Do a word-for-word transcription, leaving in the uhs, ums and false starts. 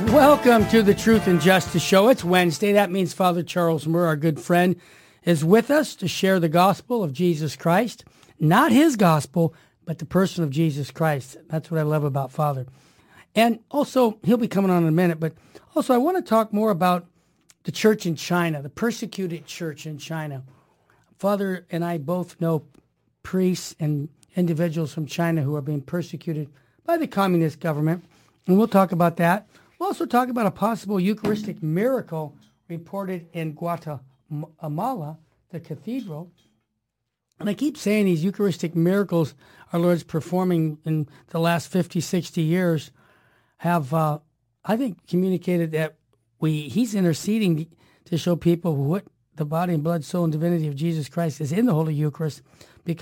Welcome to the Truth and Justice Show. It's Wednesday. That means Father Charles Murr, our good friend, is with us to share the gospel of Jesus Christ. Not his gospel, but the person of Jesus Christ. That's what I love about Father. And also, he'll be coming on in a minute, but also I want to talk more about the church in China, the persecuted church in China. Father and I both know priests and individuals from China who are being persecuted by the communist government, and we'll talk about that. We'll also talk about a possible Eucharistic miracle reported in Guatemala, the cathedral. And I keep saying these Eucharistic miracles our Lord's performing in the last fifty, sixty years have, uh, I think, communicated that we He's interceding to show people what the body and blood, soul, and divinity of Jesus Christ is in the Holy Eucharist, because